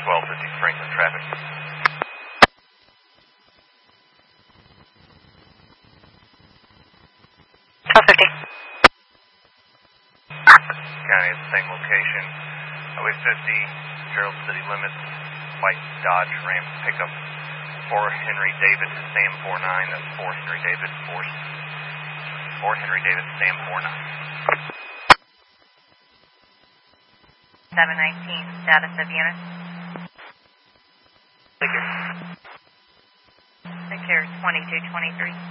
1250 Franklin traffic. County at the same location. Highway 50, Gerald City limits, white Dodge Ram pickup, 4 Henry David, Sam 49, that's 4 Henry David, 4 Henry David, Sam 49. 719, status of unit. Secure. Secure 2223.